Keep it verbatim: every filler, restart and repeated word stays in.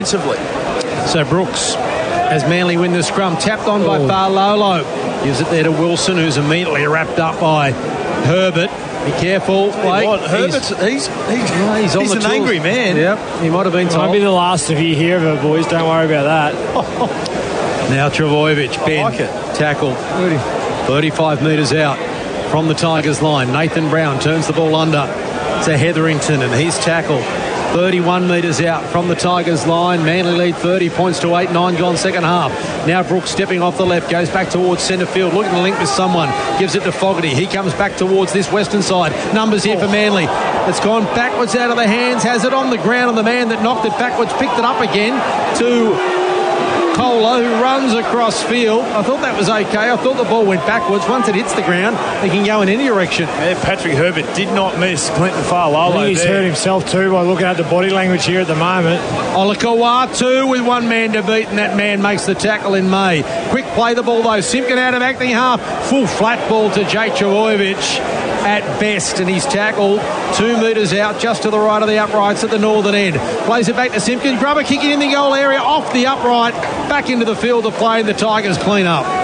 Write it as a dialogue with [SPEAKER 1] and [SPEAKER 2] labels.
[SPEAKER 1] So Brooks, as Manly win the scrum, tapped on by Farlolo. Gives it there to Wilson, who's immediately wrapped up by Herbert. Be careful, Blake.
[SPEAKER 2] What, Herbert's, he's, he's,
[SPEAKER 1] no, he's, on
[SPEAKER 2] he's
[SPEAKER 1] the
[SPEAKER 2] an
[SPEAKER 1] tools.
[SPEAKER 2] angry man.
[SPEAKER 1] Yep, he might have been told.
[SPEAKER 3] Won't be the last of you hear of it, boys. Don't worry about that.
[SPEAKER 1] Now Trbojevic, Ben,
[SPEAKER 2] like it.
[SPEAKER 1] tackle. thirty-five metres out from the Tigers line. Nathan Brown turns the ball under to Hetherington, and he's tackled. thirty-one metres out from the Tigers line. Manly lead thirty points to eight, nine gone second half. Now Brooks stepping off the left, goes back towards centre field, looking to link with someone, gives it to Fogarty. He comes back towards this western side. Numbers here for Manly. It's gone backwards out of the hands, has it on the ground, and the man that knocked it backwards picked it up again to Kohler, who runs across field. I thought that was okay. I thought the ball went backwards. Once it hits the ground, it can go in any direction.
[SPEAKER 2] Yeah, Patrick Herbert did not miss Clinton Farlolo.
[SPEAKER 3] I think he's
[SPEAKER 2] there.
[SPEAKER 3] hurt himself too by looking at the body language here at the moment.
[SPEAKER 1] Olakau'atu with one man to beat, and that man makes the tackle in May. Quick play the ball though. Simpkin out of acting half. Full flat ball to Jake Trbojevic at best, and he's tackled two metres out just to the right of the uprights at the northern end. Plays it back to Simpkin. Grubber kicking in the goal area off the upright, back into the field of play, and the Tigers clean up.